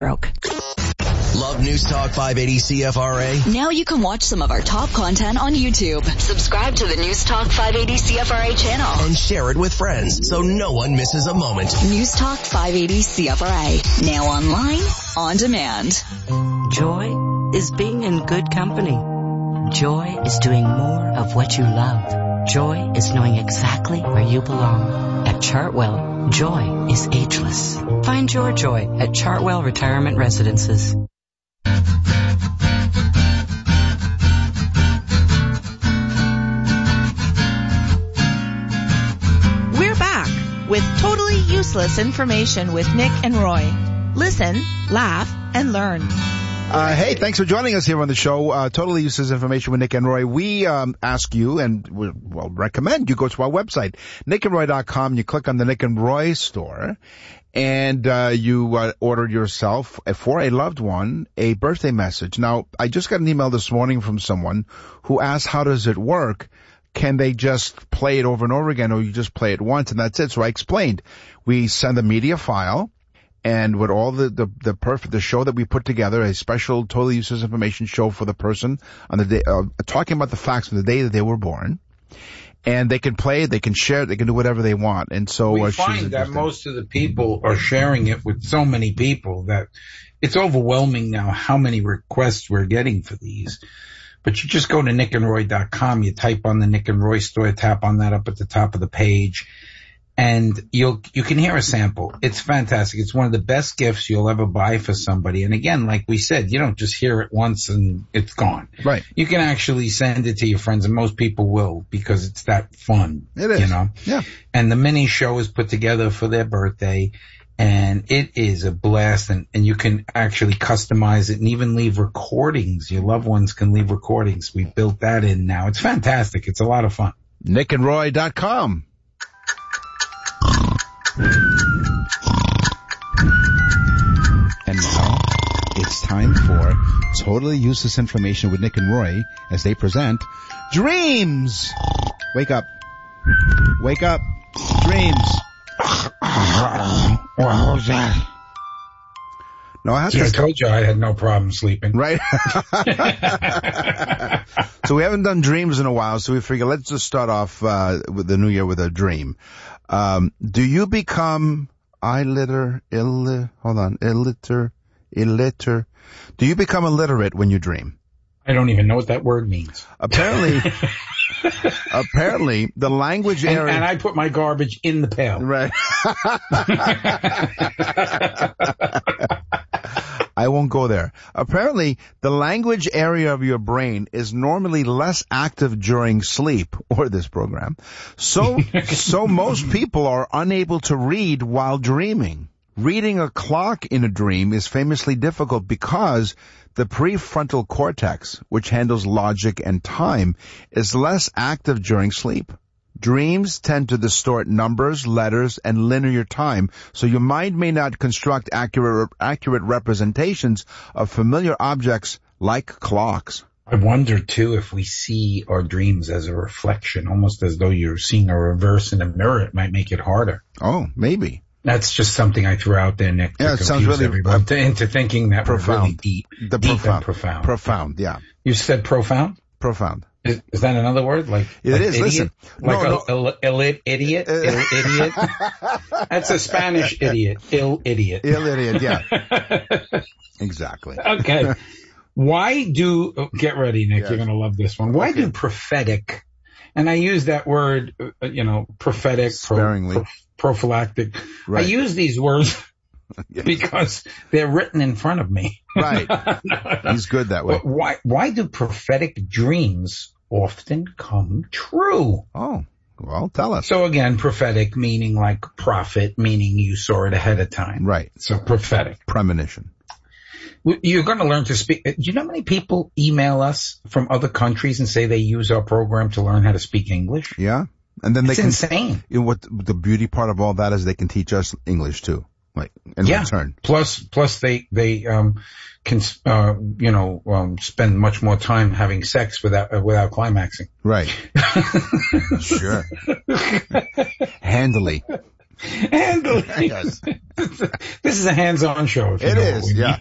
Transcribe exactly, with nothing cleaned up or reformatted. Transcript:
broke. Love News Talk five eighty C F R A? Now you can watch some of our top content on YouTube. Subscribe to the News Talk five eighty C F R A channel. And share it with friends so no one misses a moment. News Talk five eighty C F R A. Now online, on demand. Joy is being in good company. Joy is doing more of what you love. Joy is knowing exactly where you belong. At Chartwell, joy is ageless. Find your joy at Chartwell Retirement Residences. We're back with totally useless information with Nick and Roy. Listen, laugh, and learn. Uh, hey, thanks for joining us here on the show. Uh, totally useless information with Nick and Roy. We um, ask you, and we well, recommend you go to our website, nick and roy dot com. You click on the Nick and Roy store, and uh, you uh, order yourself, uh, for a loved one, a birthday message. Now, I just got an email this morning from someone who asked, how does it work? Can they just play it over and over again, or you just play it once and that's it? So I explained. We send a media file. And with all the, the, the perfect, the show that we put together, a special totally useless information show for the person on the day, uh, talking about the facts on the day that they were born. And they can play it, they can share it, they can do whatever they want. And so we uh, find that most of the people are sharing it with so many people that it's overwhelming now how many requests we're getting for these. But you just go to nick and roy dot com, you type on the Nick and Roy store, tap on that up at the top of the page. And you'll, you can hear a sample. It's fantastic. It's one of the best gifts you'll ever buy for somebody. And again, like we said, you don't just hear it once and it's gone. Right. You can actually send it to your friends, and most people will, because it's that fun. It is. You know? Yeah. And the mini show is put together for their birthday, and it is a blast, and, and you can actually customize it and even leave recordings. Your loved ones can leave recordings. We built that in now. It's fantastic. It's a lot of fun. nick and roy dot com. And now it's time for totally useless information with Nick and Roy as they present Dreams. Wake up. Wake up. Dreams. What was that? No, I have See, to. I told you I had no problem sleeping. Right. So we haven't done dreams in a while, so we figure let's just start off uh, with the new year with a dream. Um, do you become illiter, ill, hold on, illiter, illiter? Do you become illiterate when you dream? I don't even know what that word means. Apparently, apparently the language and, area. And I put my garbage in the pail. Right. I won't go there. Apparently, the language area of your brain is normally less active during sleep or this program. So, so most people are unable to read while dreaming. Reading a clock in a dream is famously difficult because the prefrontal cortex, which handles logic and time, is less active during sleep. Dreams tend to distort numbers, letters, and linear time, so your mind may not construct accurate, accurate representations of familiar objects like clocks. I wonder, too, if we see our dreams as a reflection, almost as though you're seeing a reverse in a mirror. It might make it harder. Oh, maybe. That's just something I threw out there, Nick, to yeah, it confuse sounds really, everyone uh, to, into thinking that profound. we're really deep. The deep profound. and profound. Profound, yeah. You said profound? Profound. Is, is that another word? Like it like is. Idiot? Listen, like no, a, no. Ill, Ill, idiot, Ill, idiot. That's a Spanish idiot. Ill idiot. Ill idiot. Yeah. Exactly. Okay. Why do oh, get ready, Nick? Yes. You're gonna love this one. Why Okay. do prophetic? And I use that word, uh, you know, prophetic, sparingly, pro, pro, prophylactic. Right. I use these words yes. because they're written in front of me. Right. He's good that way. But why, why do prophetic dreams often come true? Oh, well, tell us. So again, prophetic meaning like prophet, meaning you saw it ahead of time. Right. So prophetic. Premonition. You're going to learn to speak. Do you know how many people email us from other countries and say they use our program to learn how to speak English? Yeah. And then they it's can, insane. You know, what the beauty part of all that is they can teach us English too. Like, in yeah. return. Plus, plus they, they, um, can, uh, you know, um, spend much more time having sex without, uh, without climaxing. Right. Sure. Handily. Handling. Yes. This is a hands-on show. If you It know is, what we yeah. mean.